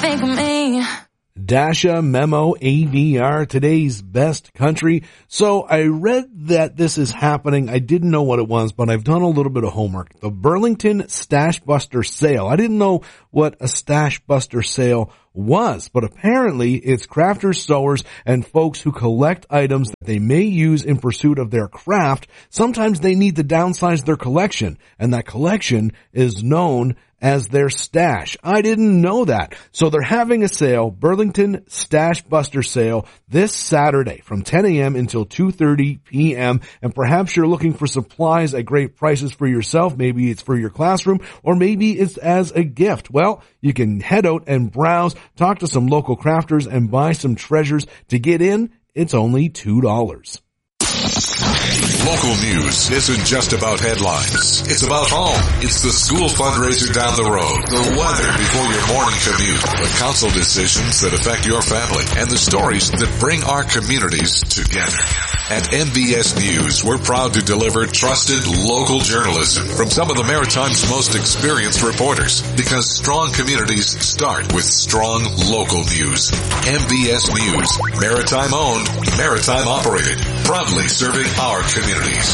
think of me? Dasha Memo ADR, today's best country. So I read that this is happening. I didn't know what it was, but I've done a little bit of homework. The Burlington Stash Buster Sale. I didn't know what a Stash Buster Sale was, but apparently it's crafters, sewers, and folks who collect items that they may use in pursuit of their craft. Sometimes they need to downsize their collection, and that collection is known as their stash. I didn't know that. So they're having a sale, Burlington Stash Buster Sale, this Saturday from 10 a.m. until 2:30 p.m. And perhaps you're looking for supplies at great prices for yourself. Maybe it's for your classroom, or maybe it's as a gift. Well, you can head out and browse, talk to some local crafters, and buy some treasures. To get in, it's only $2. Local news isn't just about headlines. It's about home. It's the school fundraiser down the road, the weather before your morning commute, the council decisions that affect your family, and the stories that bring our communities together. At MBS News, we're proud to deliver trusted local journalism from some of the Maritime's most experienced reporters, because strong communities start with strong local news. MBS News, Maritime owned, Maritime operated, proudly serving our communities.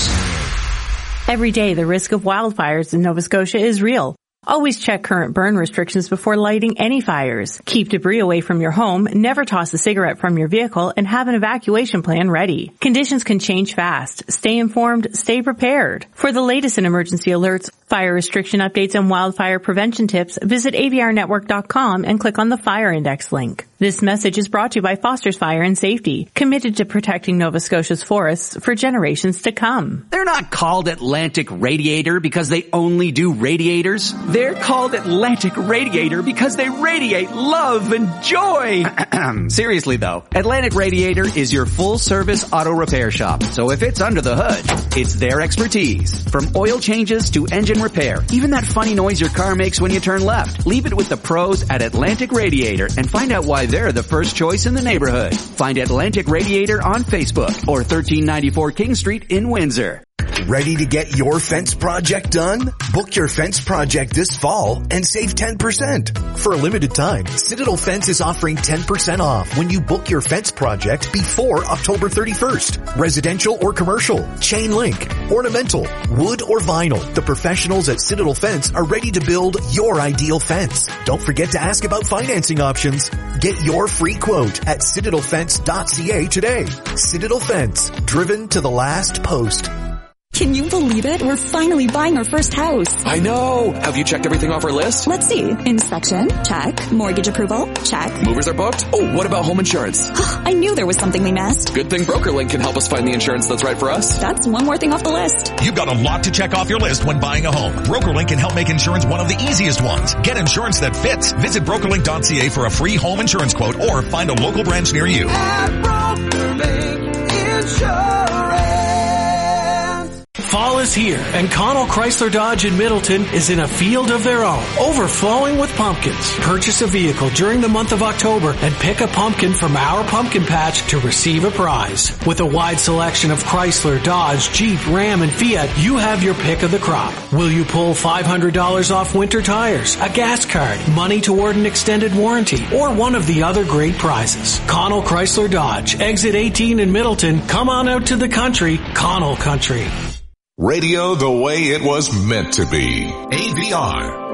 Every day, the risk of wildfires in Nova Scotia is real. Always check current burn restrictions before lighting any fires. Keep debris away from your home, never toss a cigarette from your vehicle, and have an evacuation plan ready. Conditions can change fast. Stay informed, stay prepared. For the latest in emergency alerts, fire restriction updates, and wildfire prevention tips, visit avrnetwork.com and click on the Fire Index link. This message is brought to you by Foster's Fire and Safety, committed to protecting Nova Scotia's forests for generations to come. They're not called Atlantic Radiator because they only do radiators. They're called Atlantic Radiator because they radiate love and joy. Seriously though, Atlantic Radiator is your full-service auto repair shop. So if it's under the hood, it's their expertise. From oil changes to engine repair, even that funny noise your car makes when you turn left. Leave it with the pros at Atlantic Radiator and find out why they're the first choice in the neighborhood. Find Atlantic Radiator on Facebook or 1394 King Street in Windsor. Ready to get your fence project done? Book your fence project this fall and save 10%. For a limited time, Citadel Fence is offering 10% off when you book your fence project before October 31st. Residential or commercial, chain link, ornamental, wood or vinyl. The professionals at Citadel Fence are ready to build your ideal fence. Don't forget to ask about financing options. Get your free quote at citadelfence.ca today. Citadel Fence, driven to the last post. Can you believe it? We're finally buying our first house. I know. Have you checked everything off our list? Let's see. Inspection? Check. Mortgage approval? Check. Movers are booked? Oh, what about home insurance? I knew there was something we missed. Good thing BrokerLink can help us find the insurance that's right for us. That's one more thing off the list. You've got a lot to check off your list when buying a home. BrokerLink can help make insurance one of the easiest ones. Get insurance that fits. Visit BrokerLink.ca for a free home insurance quote or find a local branch near you. At BrokerLink Insurance. Fall is here, and Connell Chrysler Dodge in Middleton is in a field of their own, overflowing with pumpkins. Purchase a vehicle during the month of October and pick a pumpkin from our pumpkin patch to receive a prize. With a wide selection of Chrysler, Dodge, Jeep, Ram, and Fiat, you have your pick of the crop. Will you pull $500 off winter tires, a gas card, money toward an extended warranty, or one of the other great prizes? Connell Chrysler Dodge, exit 18 in Middleton. Come on out to the country, Connell Country. Radio the way it was meant to be. AVR.